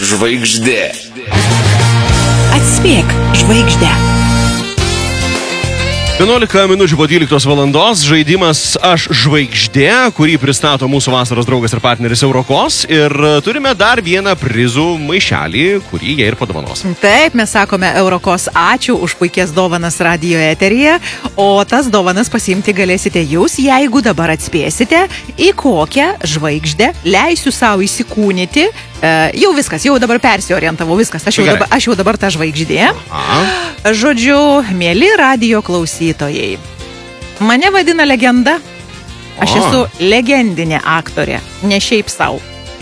žvaigždė. Atspėk žvaigždę. 11 minučių po 12 valandos žaidimas Aš žvaigždė, kurį pristato mūsų vasaros draugas ir partneris Eurokos. Ir turime dar vieną prizų maišelį, kurį jie ir padovanos. Taip, mes sakome Eurokos ačiū už puikias dovanas radijo eteryje, o tas dovanas pasiimti galėsite jūs, jeigu dabar atspėsite, į kokią žvaigždę leisiu savo įsikūnyti. Jau viskas, jau dabar persiorientavau, viskas, aš jau dabar ta žvaigždė. Žodžiu, mieli radijo klausytojai, mane vadina legenda, aš esu legendinė aktorė, ne šiaip savo.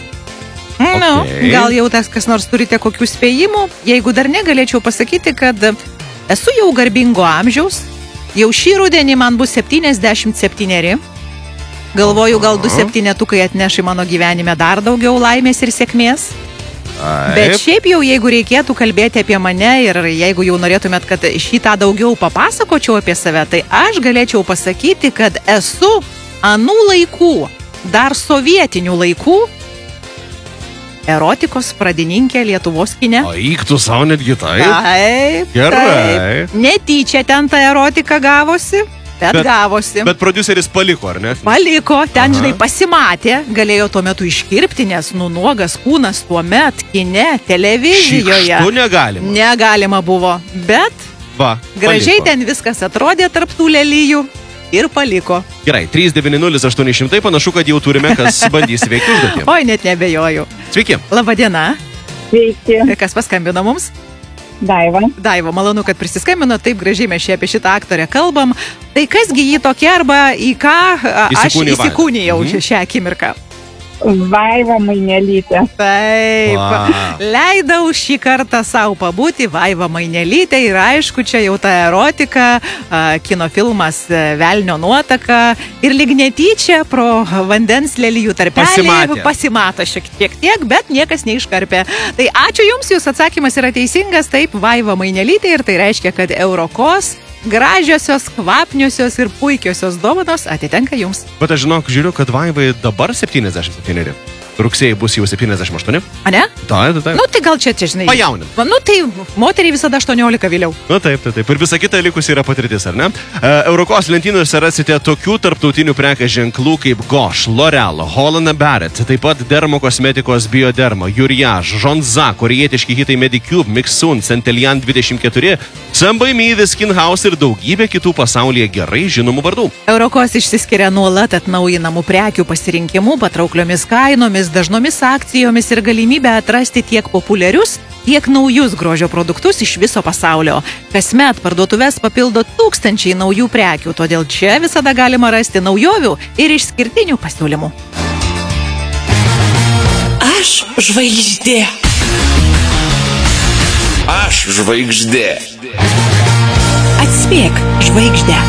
Gal jau tas, kas nors turite kokių spėjimų, jeigu dar negalėčiau pasakyti, kad esu jau garbingo amžiaus, jau šį rudenį man bus 77. Galvoju, gal 27 atneš į mano gyvenime dar daugiau laimės ir sėkmės. Bet šiaip jau, jeigu reikėtų kalbėti apie mane ir jeigu jau norėtumėt, kad šitą daugiau papasakočiau apie save, tai aš galėčiau pasakyti, kad esu anų laikų, dar sovietinių laikų, erotikos pradininkė Lietuvos kine. O įktų savo netgi taip? Taip. Gerai. Netyčia ten ta erotika gavosi. Bet gavosi. Bet prodiuseris paliko, ar ne? Paliko, ten, žinai, pasimatė, galėjo tuo metu iškirpti, nes nuogas kūnas tuo met kine, televizijoje. Šikštų negalima. Negalima buvo, bet gražiai ten viskas atrodė tarp tų lelijų ir paliko. Gerai, 390-800, panašu, kad jau turime, kas bandys veikti užduotį. Oi, net nebejoju. Sveiki. Labadiena. Sveiki. Kas paskambino mums? Daiva. Daiva, malonu, kad prisiskambino, taip gražiai mes čia apie šitą aktorę kalbam. Tai kasgi jį tokia arba į ką aš įsikūnijau šią akimirką? Vaiva Mainelytė. Taip, leidau šį kartą savo pabūti Vaiva Mainelytė ir aišku, čia jau ta erotika, kinofilmas Velnio nuotaka ir lyg netyčia pro vandens lelijų tarpelį pasimato šiek tiek, bet niekas neiškarpė. Tai ačiū Jums, Jūsų atsakymas yra teisingas, taip, Vaiva Mainelytė ir tai reiškia, kad Eurokos gražiosios, kvapniosios ir puikiosios dovanos atitenka Jums. Bet aš žinok, žiūriu, kad Vaivai dabar 77. Rugsėjai bus jau 78. A ne? Taip. Nu, tai gal čia, žinai. Pajaunin. Nu, tai moteriai visada 18 vėliau. Nu, taip. Ir visa kita likusi yra patirtis, ar ne? Eurokos lentynose rasite tokių tarptautinių prekės ženklų kaip Gosh, L'Oreal, Holland & Barrett, taip pat dermokosmetikos Bioderma, Uriage, Jonza, korejietiški hitai Medicube, Mixun, Centelian 24, Some by Me, The Skin House ir daugybė kitų pasaulyje gerai žinomų vardų. Eurokos išsiskiria nuolat atnaujinamų prekių pasirinkimu, patraukliomis kainomis, dažnomis akcijomis ir galimybę atrasti tiek populiarius, tiek naujus grožio produktus iš viso pasaulio. Kasmet parduotuves papildo tūkstančiai naujų prekių, todėl čia visada galima rasti naujovių ir išskirtinių pasiūlymų. Aš žvaigždė. Aš žvaigždė. Atspėk žvaigždę.